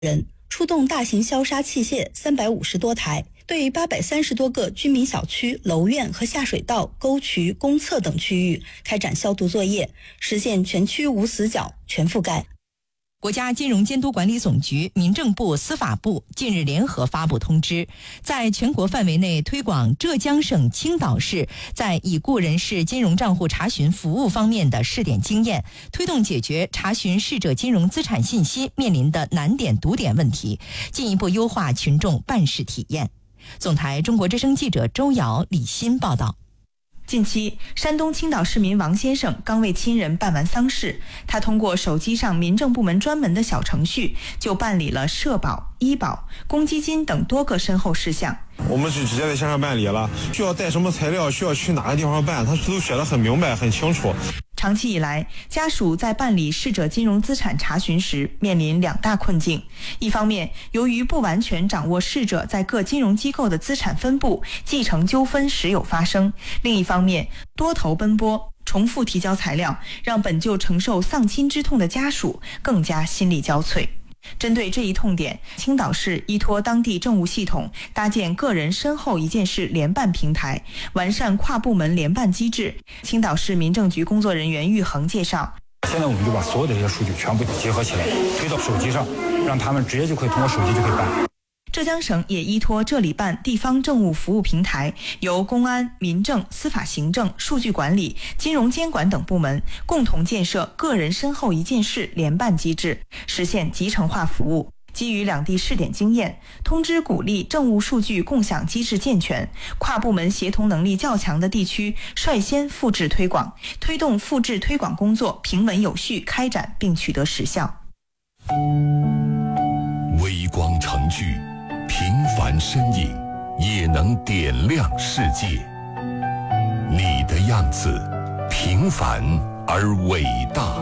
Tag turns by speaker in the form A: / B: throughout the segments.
A: 人，出动大型消杀器械350多台，对830多个居民小区、楼院和下水道、沟渠、公厕等区域开展消毒作业，实现全区无死角、全覆盖。
B: 国家金融监督管理总局、民政部、司法部近日联合发布通知，在全国范围内推广浙江省青岛市在已故人士金融账户查询服务方面的试点经验，推动解决查询逝者金融资产信息面临的难点堵点问题，进一步优化群众办事体验。总台中国之声记者周瑶、李欣报道。
C: 近期，山东青岛市民王先生刚为亲人办完丧事，他通过手机上民政部门专门的小程序，就办理了社保、医保、公积金等多个身后事项。
D: 我们是直接在线上办理了，需要带什么材料，需要去哪个地方办，他都写得很明白、很清楚。
C: 长期以来，家属在办理逝者金融资产查询时面临两大困境：一方面，由于不完全掌握逝者在各金融机构的资产分布，继承纠纷时有发生；另一方面，多头奔波，重复提交材料，让本就承受丧亲之痛的家属更加心力交瘁。针对这一痛点，青岛市依托当地政务系统，搭建个人身后一件事联办平台，完善跨部门联办机制。青岛市民政局工作人员玉恒介绍，
E: 现在我们就把所有的这些数据全部结合起来，推到手机上，让他们直接就可以通过手机就可以办。
C: 浙江省也依托浙理办地方政务服务平台，由公安、民政、司法行政、数据管理、金融监管等部门共同建设个人身后一件事联办机制，实现集成化服务。基于两地试点经验，通知鼓励政务数据共享机制健全，跨部门协同能力较强的地区率先复制推广，推动复制推广工作平稳有序开展并取得实效。
F: 微光成炬，平凡身影也能点亮世界。你的样子，平凡而伟大。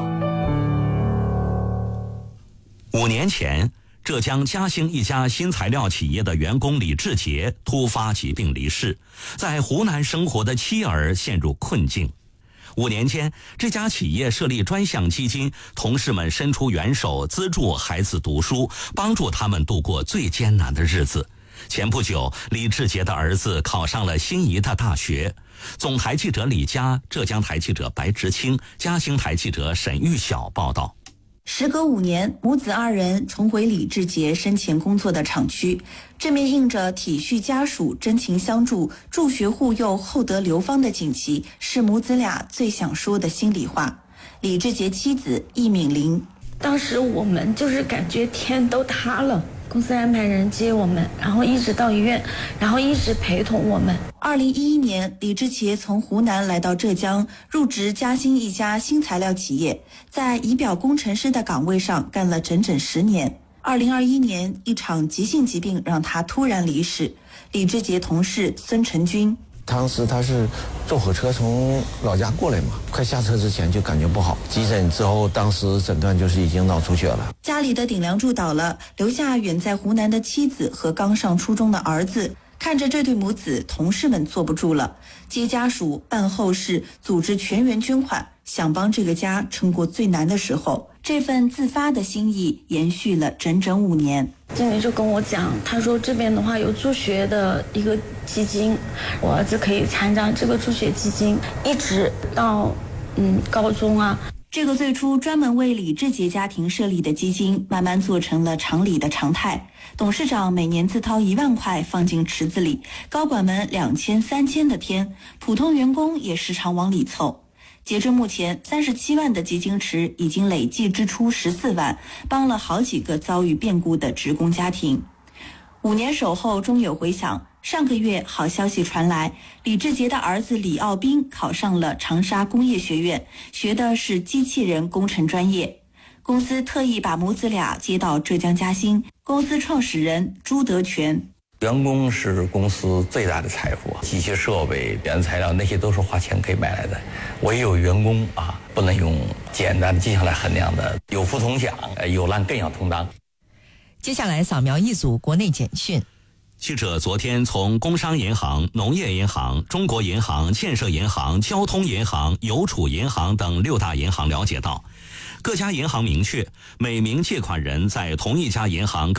G: 5年前，浙江嘉兴一家新材料企业的员工李志杰突发疾病离世，在湖南生活的妻儿陷入困境。5年间，这家企业设立专项基金，同事们伸出援手，资助孩子读书，帮助他们度过最艰难的日子。前不久，李志杰的儿子考上了心仪的大学。总台记者李佳、浙江台记者白直清、嘉兴台记者沈玉晓报道。
A: 时隔5年，母子2人重回李志杰生前工作的厂区，这面印着体恤家属、真情相助、助学护幼、厚德流芳的锦旗，是母子俩最想说的心里话。李志杰妻子易敏玲，
H: 当时我们就是感觉天都塌了，公司安排人接我们，然后一直到医院，然后一直陪同我们。
A: 2011年，李志杰从湖南来到浙江，入职嘉兴一家新材料企业，在仪表工程师的岗位上干了整整10年。2021年，一场急性疾病让他突然离世。李志杰同事孙成军，
I: 当时他是坐火车从老家过来嘛，快下车之前就感觉不好，急诊之后当时诊断就是已经脑出血了。
A: 家里的顶梁柱倒了，留下远在湖南的妻子和刚上初中的儿子。看着这对母子，同事们坐不住了，接家属、办后事、组织全员捐款，想帮这个家撑过最难的时候。这份自发的心意延续了整整5年。
H: 经理就跟我讲，他说这边的话有助学的一个基金，我儿子可以参加这个助学基金，一直到高中啊。
A: 这个最初专门为李志杰家庭设立的基金，慢慢做成了厂里的常态。董事长每年自掏1万块放进池子里，高管们2000、3000的添，普通员工也时常往里凑。截至目前，37万的基金池已经累计支出14万，帮了好几个遭遇变故的职工家庭。5年守候终有回响，上个月好消息传来，李志杰的儿子李奥斌考上了长沙工业学院，学的是机器人工程专业。公司特意把母子俩接到浙江嘉兴，公司创始人朱德全，
J: 员工是公司最大的财富，机器设备、原材料那些都是花钱可以买来的，唯有员工不能用简单的绩效来衡量的，有福同享，有难更要同当。
B: 接下来扫描一组国内简讯。
G: 记者昨天从工商银行、农业银行、中国银行、建设银行、交通银行、邮储银行等6大银行了解到， 各家银行明确，每名借款人在同一家银行